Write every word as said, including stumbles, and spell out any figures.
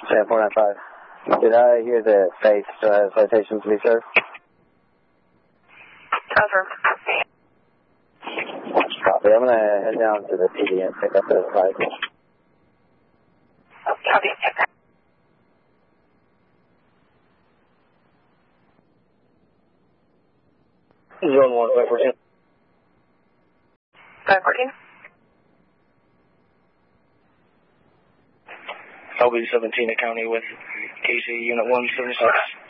seven four nine five. Did I hear the face uh, citation to be served? Confirm. Copy. I'm going to head down to the P D and pick up the five. Copy. Zone one, five fourteen. five fourteen. L B seventeen at County with K C Unit one seventy-six.